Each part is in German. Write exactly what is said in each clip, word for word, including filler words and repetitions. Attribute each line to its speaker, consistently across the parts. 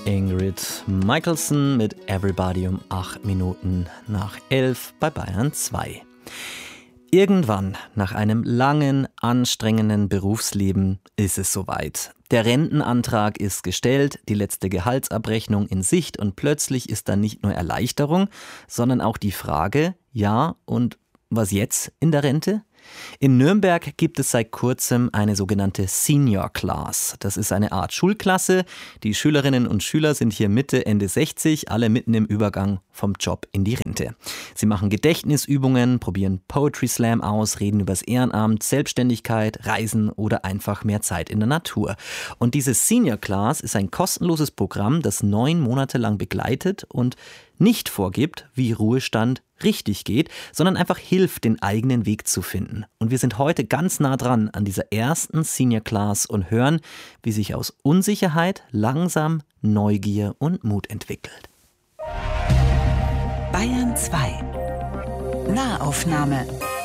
Speaker 1: Ingrid Michaelson mit Everybody um acht Minuten nach elf bei Bayern zwei. Irgendwann, nach einem langen, anstrengenden Berufsleben, ist es soweit. Der Rentenantrag ist gestellt, die letzte Gehaltsabrechnung in Sicht und plötzlich ist dann nicht nur Erleichterung, sondern auch die Frage, ja, und was jetzt in der Rente? In Nürnberg gibt es seit kurzem eine sogenannte Senior Class. Das ist eine Art Schulklasse. Die Schülerinnen und Schüler sind hier Mitte, Ende sechzig, alle mitten im Übergang vom Job in die Rente. Sie machen Gedächtnisübungen, probieren Poetry Slam aus, reden übers Ehrenamt, Selbstständigkeit, Reisen oder einfach mehr Zeit in der Natur. Und diese Senior Class ist ein kostenloses Programm, das neun Monate lang begleitet und nicht vorgibt, wie Ruhestand richtig geht, sondern einfach hilft, den eigenen Weg zu finden. Und wir sind heute ganz nah dran an dieser ersten Senior Class und hören, wie sich aus Unsicherheit langsam Neugier und Mut entwickelt.
Speaker 2: Bayern zwei. Nahaufnahme.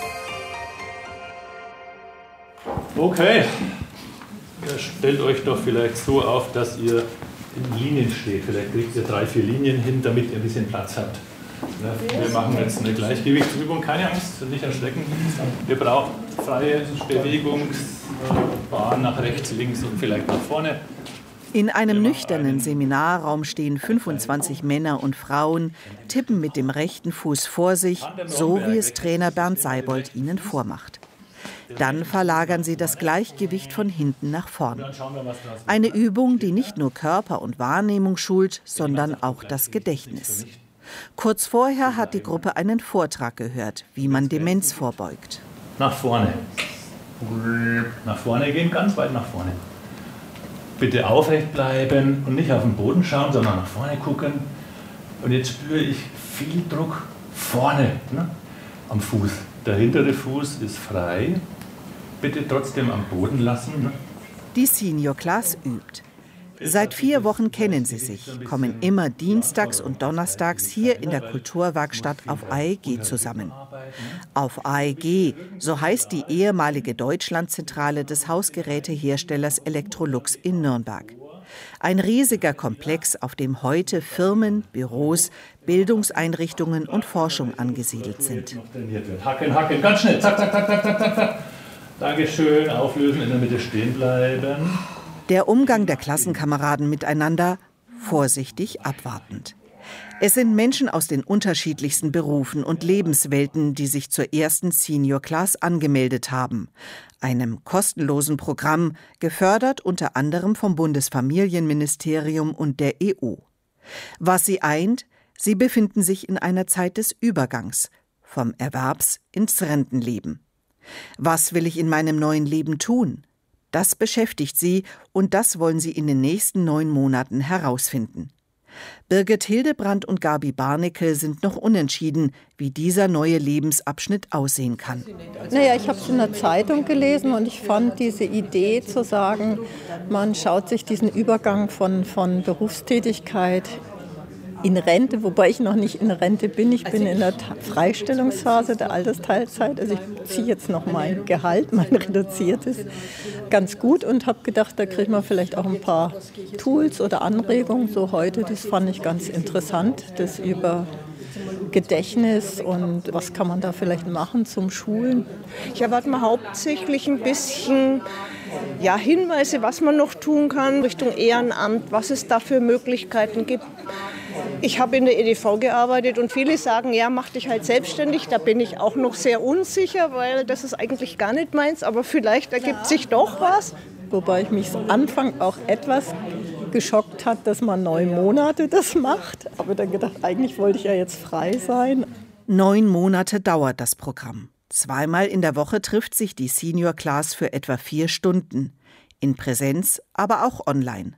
Speaker 3: Okay, ja, stellt euch doch vielleicht so auf, dass ihr in Linien steht. Vielleicht kriegt ihr drei, vier Linien hin, damit ihr ein bisschen Platz habt. Wir machen jetzt eine Gleichgewichtsübung, keine Angst, nicht erschrecken. Ihr braucht freie Bewegungsbahn nach rechts, links und vielleicht nach vorne.
Speaker 4: In einem nüchternen Seminarraum stehen fünfundzwanzig Männer und Frauen, tippen mit dem rechten Fuß vor sich, so wie es Trainer Bernd Seibold ihnen vormacht. Dann verlagern sie das Gleichgewicht von hinten nach vorn. Eine Übung, die nicht nur Körper und Wahrnehmung schult, sondern auch das Gedächtnis. Kurz vorher hat die Gruppe einen Vortrag gehört, wie man Demenz vorbeugt.
Speaker 3: Nach vorne. Nach vorne gehen, ganz weit nach vorne. Bitte aufrecht bleiben und nicht auf den Boden schauen, sondern nach vorne gucken. Und jetzt spüre ich viel Druck vorne, ne, am Fuß. Der hintere Fuß ist frei. Bitte trotzdem am Boden lassen. Ne?
Speaker 4: Die Senior Class übt. Seit vier Wochen kennen sie sich, kommen immer dienstags und donnerstags hier in der Kulturwerkstatt auf A E G zusammen. Auf A E G, so heißt die ehemalige Deutschlandzentrale des Hausgeräteherstellers Electrolux in Nürnberg. Ein riesiger Komplex, auf dem heute Firmen, Büros, Bildungseinrichtungen und Forschung angesiedelt sind.
Speaker 3: Hacken, hacken, ganz schnell, zack, zack, zack, zack, zack, zack. Dankeschön, auflösen, in der Mitte stehen bleiben.
Speaker 4: Der Umgang der Klassenkameraden miteinander vorsichtig abwartend. Es sind Menschen aus den unterschiedlichsten Berufen und Lebenswelten, die sich zur ersten Senior Class angemeldet haben. Einem kostenlosen Programm, gefördert unter anderem vom Bundesfamilienministerium und der E U. Was sie eint, sie befinden sich in einer Zeit des Übergangs, vom Erwerbs- ins Rentenleben. Was will ich in meinem neuen Leben tun? Das beschäftigt sie und das wollen sie in den nächsten neun Monaten herausfinden. Birgit Hildebrandt und Gabi Barnickel sind noch unentschieden, wie dieser neue Lebensabschnitt aussehen kann.
Speaker 5: Naja, ich habe es in der Zeitung gelesen und ich fand diese Idee zu sagen, man schaut sich diesen Übergang von, von Berufstätigkeit in Rente, wobei ich noch nicht in Rente bin. Ich bin in der Freistellungsphase der Altersteilzeit. Also ich ziehe jetzt noch mein Gehalt, mein reduziertes, ganz gut und habe gedacht, da kriegt man vielleicht auch ein paar Tools oder Anregungen. So heute, das fand ich ganz interessant, das über Gedächtnis und was kann man da vielleicht machen zum Schulen.
Speaker 6: Ich erwarte mal hauptsächlich ein bisschen ja, Hinweise, was man noch tun kann Richtung Ehrenamt, was es da für Möglichkeiten gibt. Ich habe in der E D V gearbeitet und viele sagen, ja, mach dich halt selbstständig. Da bin ich auch noch sehr unsicher, weil das ist eigentlich gar nicht meins, aber vielleicht ergibt sich doch was.
Speaker 5: Wobei ich mich am Anfang auch etwas geschockt hat, dass man neun Monate das macht. Aber dann gedacht, eigentlich wollte ich ja jetzt frei sein.
Speaker 4: Neun Monate dauert das Programm. Zweimal in der Woche trifft sich die Senior Class für etwa vier Stunden. In Präsenz, aber auch online.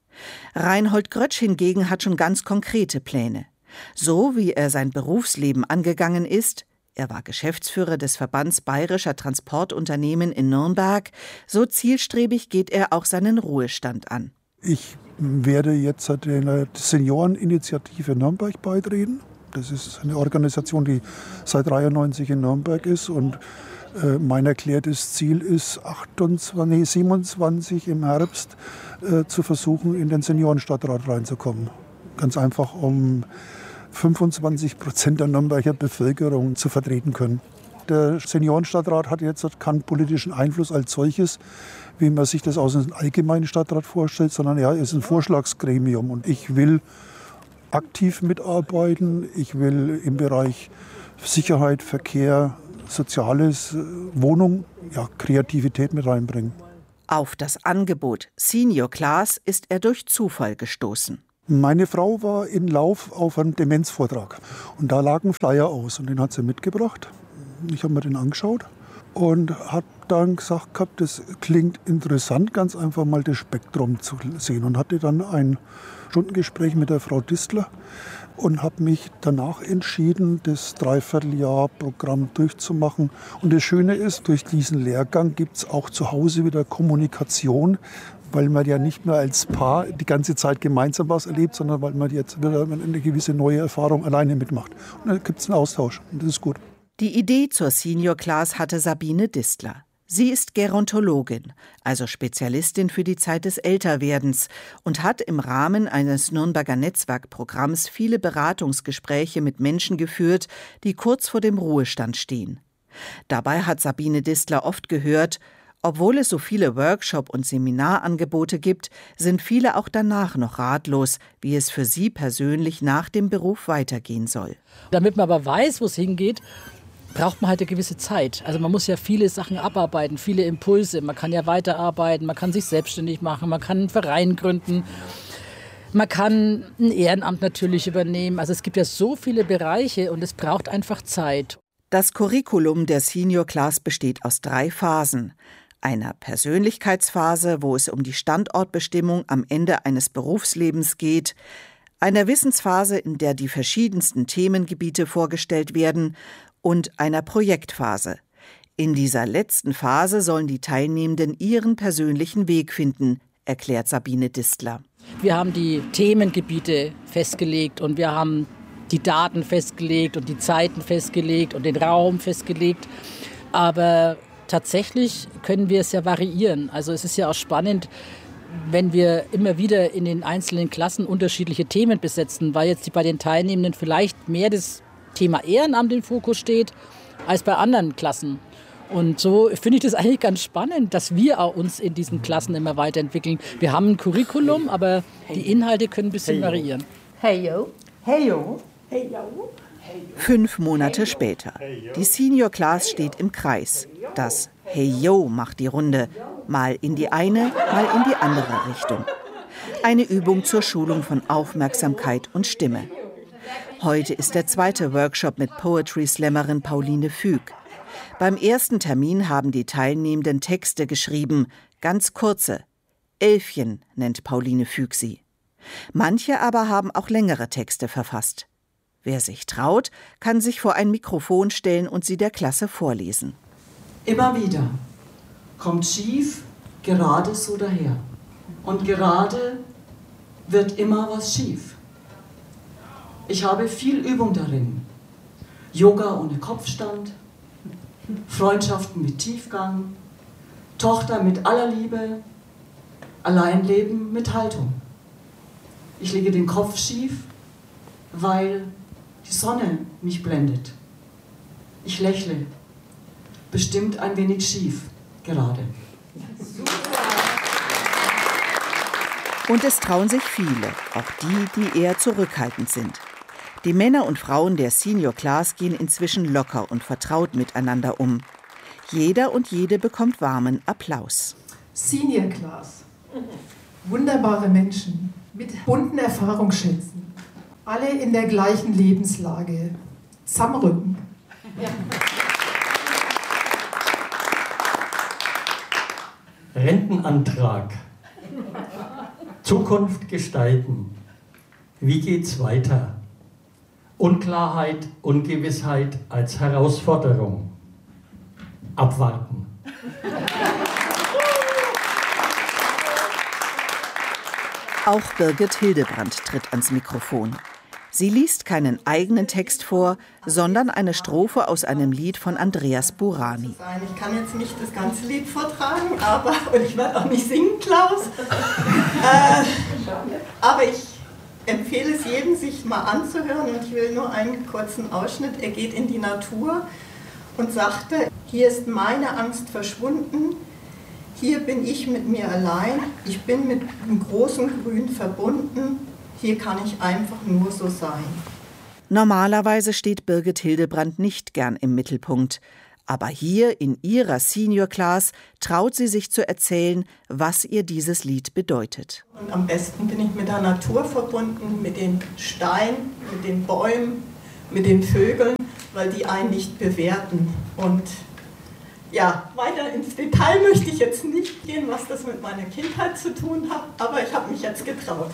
Speaker 4: Reinhold Grötsch hingegen hat schon ganz konkrete Pläne. So wie er sein Berufsleben angegangen ist, er war Geschäftsführer des Verbands Bayerischer Transportunternehmen in Nürnberg, so zielstrebig geht er auch seinen Ruhestand an.
Speaker 7: Ich werde jetzt der Senioreninitiative Nürnberg beitreten. Das ist eine Organisation, die seit neunzehnhundertdreiundneunzig in Nürnberg ist und Äh, mein erklärtes Ziel ist, achtundzwanzig, nee, siebenundzwanzig im Herbst äh, zu versuchen, in den Seniorenstadtrat reinzukommen. Ganz einfach, um fünfundzwanzig Prozent der Nürnberger Bevölkerung zu vertreten können. Der Seniorenstadtrat hat jetzt keinen politischen Einfluss als solches, wie man sich das aus einem allgemeinen Stadtrat vorstellt, sondern er ist ein Vorschlagsgremium. Und ich will aktiv mitarbeiten. Ich will im Bereich Sicherheit, Verkehr, Soziales, Wohnung, ja, Kreativität mit reinbringen.
Speaker 4: Auf das Angebot Senior Class ist er durch Zufall gestoßen.
Speaker 7: Meine Frau war in Lauf auf einem Demenzvortrag und da lag ein Flyer aus und den hat sie mitgebracht. Ich habe mir den angeschaut und habe dann gesagt gehabt, das klingt interessant, ganz einfach mal das Spektrum zu sehen. Und hatte dann ein Stundengespräch mit der Frau Distler und habe mich danach entschieden, das Dreivierteljahr-Programm durchzumachen. Und das Schöne ist, durch diesen Lehrgang gibt es auch zu Hause wieder Kommunikation, weil man ja nicht mehr als Paar die ganze Zeit gemeinsam was erlebt, sondern weil man jetzt wieder eine gewisse neue Erfahrung alleine mitmacht. Und da gibt es einen Austausch und das ist gut.
Speaker 4: Die Idee zur Senior Class hatte Sabine Distler. Sie ist Gerontologin, also Spezialistin für die Zeit des Älterwerdens und hat im Rahmen eines Nürnberger Netzwerkprogramms viele Beratungsgespräche mit Menschen geführt, die kurz vor dem Ruhestand stehen. Dabei hat Sabine Distler oft gehört, obwohl es so viele Workshop- und Seminarangebote gibt, sind viele auch danach noch ratlos, wie es für sie persönlich nach dem Beruf weitergehen soll.
Speaker 8: Damit man aber weiß, wo es hingeht, braucht man halt eine gewisse Zeit. Also man muss ja viele Sachen abarbeiten, viele Impulse. Man kann ja weiterarbeiten, man kann sich selbstständig machen, man kann einen Verein gründen, man kann ein Ehrenamt natürlich übernehmen. Also es gibt ja so viele Bereiche und es braucht einfach Zeit.
Speaker 4: Das Curriculum der Senior Class besteht aus drei Phasen. Einer Persönlichkeitsphase, wo es um die Standortbestimmung am Ende eines Berufslebens geht, einer Wissensphase, in der die verschiedensten Themengebiete vorgestellt werden, und einer Projektphase. In dieser letzten Phase sollen die Teilnehmenden ihren persönlichen Weg finden, erklärt Sabine Distler.
Speaker 8: Wir haben die Themengebiete festgelegt und wir haben die Daten festgelegt und die Zeiten festgelegt und den Raum festgelegt. Aber tatsächlich können wir es ja variieren. Also es ist ja auch spannend, wenn wir immer wieder in den einzelnen Klassen unterschiedliche Themen besetzen, weil jetzt bei den Teilnehmenden vielleicht mehr das Thema Ehrenamt im Fokus steht, als bei anderen Klassen. Und so finde ich das eigentlich ganz spannend, dass wir auch uns in diesen Klassen immer weiterentwickeln. Wir haben ein Curriculum, aber die Inhalte können ein bisschen variieren.
Speaker 9: Hey yo, hey yo, hey yo.
Speaker 4: Fünf Monate später. Die Senior Class steht im Kreis. Das Hey Yo macht die Runde. Mal in die eine, mal in die andere Richtung. Eine Übung zur Schulung von Aufmerksamkeit und Stimme. Heute ist der zweite Workshop mit Poetry-Slammerin Pauline Füg. Beim ersten Termin haben die Teilnehmenden Texte geschrieben, ganz kurze. Elfchen nennt Pauline Füg sie. Manche aber haben auch längere Texte verfasst. Wer sich traut, kann sich vor ein Mikrofon stellen und sie der Klasse vorlesen.
Speaker 10: Immer wieder kommt schief gerade so daher. Und gerade wird immer was schief. Ich habe viel Übung darin. Yoga ohne Kopfstand, Freundschaften mit Tiefgang, Tochter mit aller Liebe, Alleinleben mit Haltung. Ich lege den Kopf schief, weil die Sonne mich blendet. Ich lächle, bestimmt ein wenig schief gerade.
Speaker 4: Und es trauen sich viele, auch die, die eher zurückhaltend sind. Die Männer und Frauen der Senior Class gehen inzwischen locker und vertraut miteinander um. Jeder und jede bekommt warmen Applaus.
Speaker 9: Senior Class. Wunderbare Menschen mit bunten Erfahrungsschätzen. Alle in der gleichen Lebenslage. Zusammenrücken. Ja.
Speaker 11: Rentenantrag. Zukunft gestalten. Wie geht's weiter? Unklarheit, Ungewissheit als Herausforderung. Abwarten.
Speaker 4: Auch Birgit Hildebrandt tritt ans Mikrofon. Sie liest keinen eigenen Text vor, sondern eine Strophe aus einem Lied von Andreas Burani.
Speaker 12: Ich kann jetzt nicht das ganze Lied vortragen, aber, und ich werde auch nicht singen, Klaus. äh, aber ich empfehle es jedem, sich mal anzuhören, und ich will nur einen kurzen Ausschnitt. Er geht in die Natur und sagte: Hier ist meine Angst verschwunden, hier bin ich mit mir allein, ich bin mit dem großen Grün verbunden, hier kann ich einfach nur so sein.
Speaker 4: Normalerweise steht Birgit Hildebrandt nicht gern im Mittelpunkt. Aber hier in ihrer Senior Class traut sie sich zu erzählen, was ihr dieses Lied bedeutet.
Speaker 12: Und am besten bin ich mit der Natur verbunden, mit den Steinen, mit den Bäumen, mit den Vögeln, weil die einen nicht bewerten. Und ja, weiter ins Detail möchte ich jetzt nicht gehen, was das mit meiner Kindheit zu tun hat, aber ich habe mich jetzt getraut.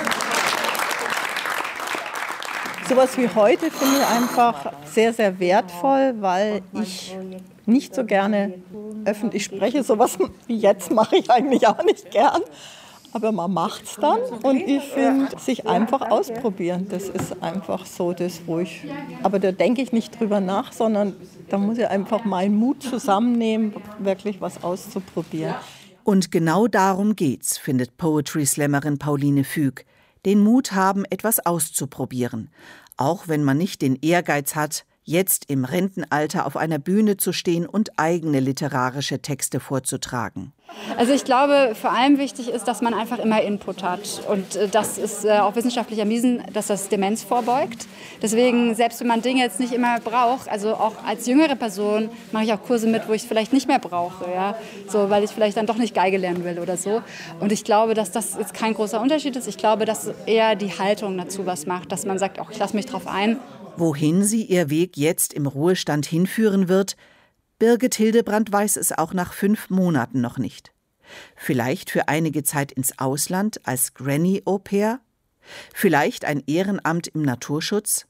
Speaker 5: Sowas wie heute finde ich einfach sehr, sehr wertvoll, weil ich nicht so gerne öffentlich spreche. Sowas wie jetzt mache ich eigentlich auch nicht gern. Aber man macht es dann, und ich finde, sich einfach ausprobieren, das ist einfach so das, wo ich, aber da denke ich nicht drüber nach, sondern da muss ich einfach meinen Mut zusammennehmen, wirklich was auszuprobieren.
Speaker 4: Und genau darum geht's, findet Poetry-Slammerin Pauline Füg. Den Mut haben, etwas auszuprobieren. Auch wenn man nicht den Ehrgeiz hat, jetzt im Rentenalter auf einer Bühne zu stehen und eigene literarische Texte vorzutragen.
Speaker 13: Also ich glaube, vor allem wichtig ist, dass man einfach immer Input hat. Und das ist auch wissenschaftlich erwiesen, dass das Demenz vorbeugt. Deswegen, selbst wenn man Dinge jetzt nicht immer braucht, also auch als jüngere Person mache ich auch Kurse mit, wo ich es vielleicht nicht mehr brauche, ja? So, weil ich vielleicht dann doch nicht Geige lernen will oder so. Und ich glaube, dass das jetzt kein großer Unterschied ist. Ich glaube, dass eher die Haltung dazu was macht, dass man sagt, auch ich lasse mich drauf ein.
Speaker 4: Wohin sie ihr Weg jetzt im Ruhestand hinführen wird, Birgit Hildebrandt weiß es auch nach fünf Monaten noch nicht. Vielleicht für einige Zeit ins Ausland als Granny-Au-pair? Vielleicht ein Ehrenamt im Naturschutz?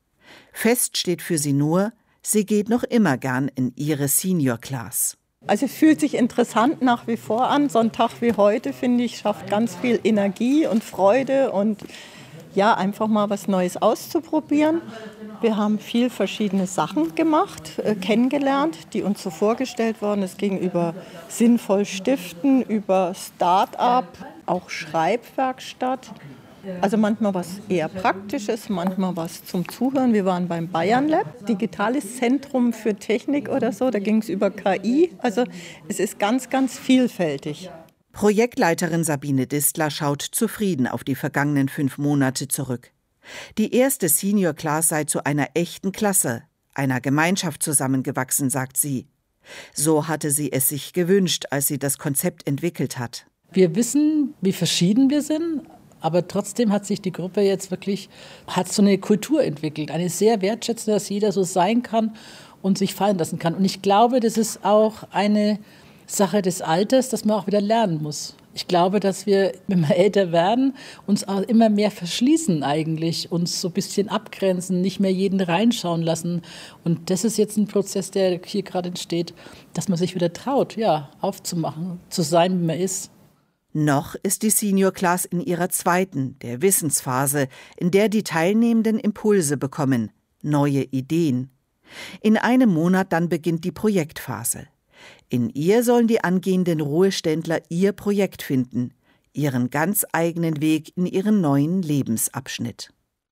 Speaker 4: Fest steht für sie nur, sie geht noch immer gern in ihre Senior Class.
Speaker 5: Also es fühlt sich interessant nach wie vor an. So ein Tag wie heute, finde ich, schafft ganz viel Energie und Freude und ja, einfach mal was Neues auszuprobieren. Wir haben viel verschiedene Sachen gemacht, äh, kennengelernt, die uns so vorgestellt worden. Es ging über sinnvoll stiften, über Start-up, auch Schreibwerkstatt. Also manchmal was eher Praktisches, manchmal was zum Zuhören. Wir waren beim Bayern Lab, digitales Zentrum für Technik oder so. Da ging es über K I. Also es ist ganz, ganz vielfältig.
Speaker 4: Projektleiterin Sabine Distler schaut zufrieden auf die vergangenen fünf Monate zurück. Die erste Senior Class sei zu einer echten Klasse, einer Gemeinschaft zusammengewachsen, sagt sie. So hatte sie es sich gewünscht, als sie das Konzept entwickelt hat.
Speaker 8: Wir wissen, wie verschieden wir sind, aber trotzdem hat sich die Gruppe jetzt wirklich, hat so eine Kultur entwickelt, eine sehr wertschätzende, dass jeder so sein kann und sich fallen lassen kann. Und ich glaube, das ist auch eine Sache des Alters, dass man auch wieder lernen muss. Ich glaube, dass wir, wenn wir älter werden, uns auch immer mehr verschließen eigentlich, uns so ein bisschen abgrenzen, nicht mehr jeden reinschauen lassen. Und das ist jetzt ein Prozess, der hier gerade entsteht, dass man sich wieder traut, ja, aufzumachen, zu sein, wie man ist.
Speaker 4: Noch ist die Senior Class in ihrer zweiten, der Wissensphase, in der die Teilnehmenden Impulse bekommen, neue Ideen. In einem Monat dann beginnt die Projektphase. In ihr sollen die angehenden Ruheständler ihr Projekt finden, ihren ganz eigenen Weg in ihren neuen Lebensabschnitt.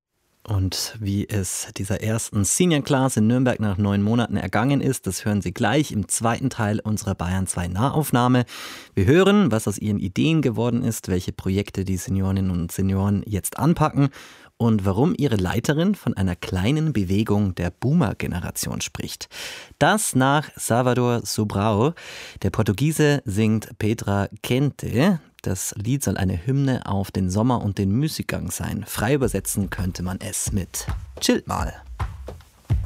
Speaker 1: Und wie es dieser ersten Senior Class in Nürnberg nach neun Monaten ergangen ist, das hören Sie gleich im zweiten Teil unserer Bayern zwei Nahaufnahme. Wir hören, was aus ihren Ideen geworden ist, welche Projekte die Seniorinnen und Senioren jetzt anpacken und warum ihre Leiterin von einer kleinen Bewegung der Boomer-Generation spricht. Das nach Salvador Sobral. Der Portugiese singt Petra Quente. Das Lied soll eine Hymne auf den Sommer und den Müßiggang sein. Frei übersetzen könnte man es mit Chillt mal.